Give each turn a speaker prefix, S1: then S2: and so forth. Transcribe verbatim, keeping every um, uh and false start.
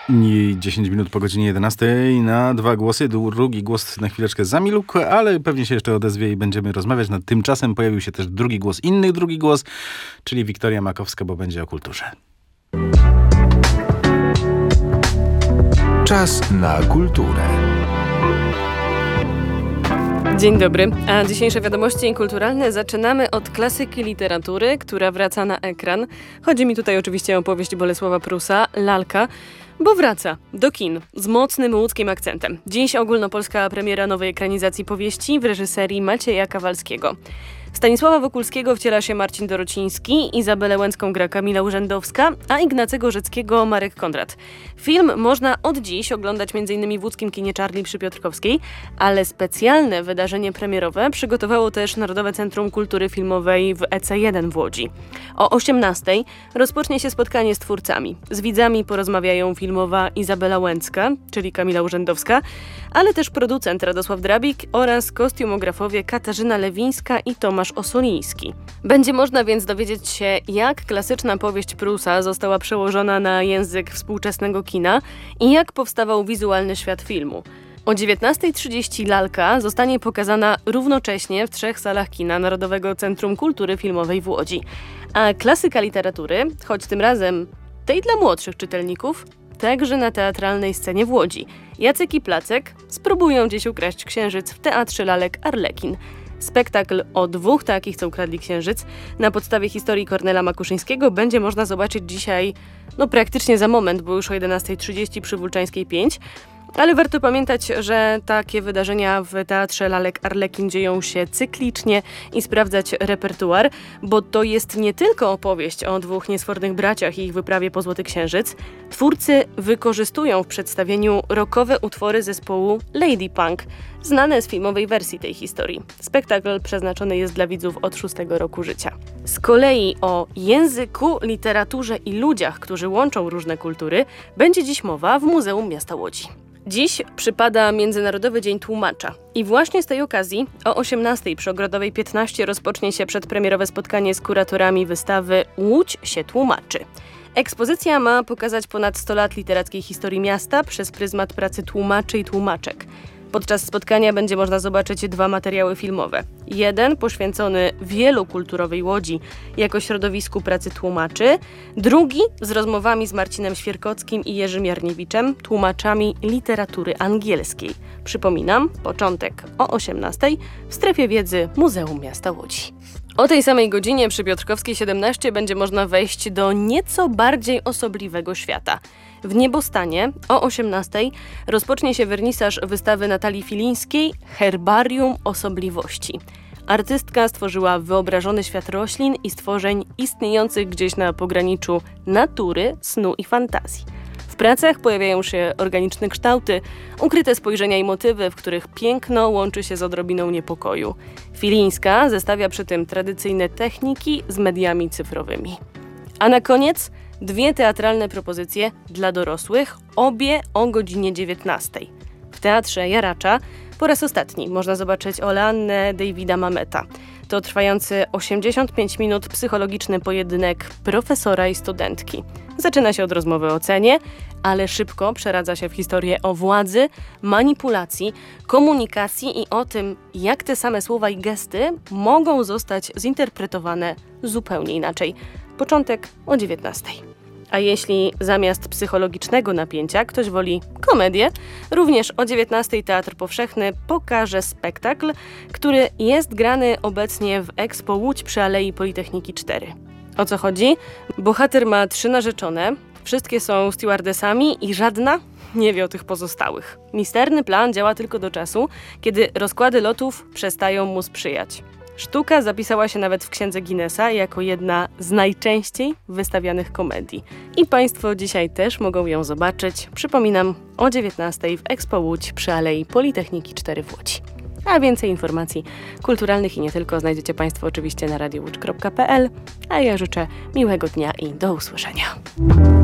S1: dziesięć minut po godzinie jedenastej na dwa głosy. Drugi głos na chwileczkę zamilkł, ale pewnie się jeszcze odezwie i będziemy rozmawiać. No, tymczasem pojawił się też drugi głos, inny drugi głos, czyli Wiktoria Makowska, bo będzie o kulturze.
S2: Czas na kulturę.
S3: Dzień dobry, a dzisiejsze wiadomości kulturalne zaczynamy od klasyki literatury, która wraca na ekran. Chodzi mi tutaj oczywiście o powieść Bolesława Prusa, Lalka, bo wraca do kin z mocnym łódzkim akcentem. Dziś ogólnopolska premiera nowej ekranizacji powieści w reżyserii Macieja Kawalskiego. Stanisława Wokulskiego wciela się Marcin Dorociński, Izabelę Łęcką gra Kamila Urzędowska, a Ignacego Rzeckiego Marek Kondrat. Film można od dziś oglądać m.in. w łódzkim kinie Czarli przy Piotrkowskiej, ale specjalne wydarzenie premierowe przygotowało też Narodowe Centrum Kultury Filmowej w E C jeden w Łodzi. O osiemnastej rozpocznie się spotkanie z twórcami. Z widzami porozmawiają filmowa Izabela Łęcka, czyli Kamila Urzędowska, ale też producent Radosław Drabik oraz kostiumografowie Katarzyna Lewińska i Tomasz Osoliński. Będzie można więc dowiedzieć się, jak klasyczna powieść Prusa została przełożona na język współczesnego kina i jak powstawał wizualny świat filmu. O dziewiętnasta trzydzieści Lalka zostanie pokazana równocześnie w trzech salach kina Narodowego Centrum Kultury Filmowej w Łodzi. A klasyka literatury, choć tym razem tej dla młodszych czytelników, także na teatralnej scenie w Łodzi. Jacek i Placek spróbują dziś ukraść księżyc w Teatrze Lalek Arlekin. Spektakl o dwóch takich, co ukradli księżyc, na podstawie historii Kornela Makuszyńskiego będzie można zobaczyć dzisiaj, no praktycznie za moment, bo już o jedenasta trzydzieści przy Wólczańskiej pięć. Ale warto pamiętać, że takie wydarzenia w Teatrze Lalek Arlekin dzieją się cyklicznie i sprawdzać repertuar, bo to jest nie tylko opowieść o dwóch niesfornych braciach i ich wyprawie po Złoty Księżyc. Twórcy wykorzystują w przedstawieniu rockowe utwory zespołu Lady Punk, znane z filmowej wersji tej historii. Spektakl przeznaczony jest dla widzów od szóstego roku życia. Z kolei o języku, literaturze i ludziach, którzy łączą różne kultury, będzie dziś mowa w Muzeum Miasta Łodzi. Dziś przypada Międzynarodowy Dzień Tłumacza i właśnie z tej okazji o osiemnastej przy Ogrodowej piętnaście rozpocznie się przedpremierowe spotkanie z kuratorami wystawy Łódź się tłumaczy. Ekspozycja ma pokazać ponad sto lat literackiej historii miasta przez pryzmat pracy tłumaczy i tłumaczek. Podczas spotkania będzie można zobaczyć dwa materiały filmowe. Jeden poświęcony wielokulturowej Łodzi jako środowisku pracy tłumaczy, drugi z rozmowami z Marcinem Świerkockim i Jerzym Jarniewiczem, tłumaczami literatury angielskiej. Przypominam, początek o osiemnastej w strefie wiedzy Muzeum Miasta Łodzi. O tej samej godzinie przy Piotrkowskiej siedemnaście będzie można wejść do nieco bardziej osobliwego świata. W Niebostanie o osiemnastej rozpocznie się wernisaż wystawy Natalii Filińskiej Herbarium Osobliwości. Artystka stworzyła wyobrażony świat roślin i stworzeń istniejących gdzieś na pograniczu natury, snu i fantazji. W pracach pojawiają się organiczne kształty, ukryte spojrzenia i motywy, w których piękno łączy się z odrobiną niepokoju. Filińska zestawia przy tym tradycyjne techniki z mediami cyfrowymi. A na koniec dwie teatralne propozycje dla dorosłych, obie o godzinie dziewiętnastej. W Teatrze Jaracza po raz ostatni można zobaczyć Oleannę Davida Mameta. To trwający osiemdziesiąt pięć minut psychologiczny pojedynek profesora i studentki. Zaczyna się od rozmowy o cenie, ale szybko przeradza się w historię o władzy, manipulacji, komunikacji i o tym, jak te same słowa i gesty mogą zostać zinterpretowane zupełnie inaczej. Początek o dziewiętnastej. A jeśli zamiast psychologicznego napięcia ktoś woli komedię, również o dziewiętnastej Teatr Powszechny pokaże spektakl, który jest grany obecnie w Expo Łódź przy Alei Politechniki cztery. O co chodzi? Bohater ma trzy narzeczone, wszystkie są stewardessami i żadna nie wie o tych pozostałych. Misterny plan działa tylko do czasu, kiedy rozkłady lotów przestają mu sprzyjać. Sztuka zapisała się nawet w Księdze Guinnessa jako jedna z najczęściej wystawianych komedii. I Państwo dzisiaj też mogą ją zobaczyć, przypominam, o dziewiętnastej w Expo Łódź przy Alei Politechniki cztery w Łodzi. A więcej informacji kulturalnych i nie tylko znajdziecie Państwo oczywiście na radio łódź kropka p l, a ja życzę miłego dnia i do usłyszenia.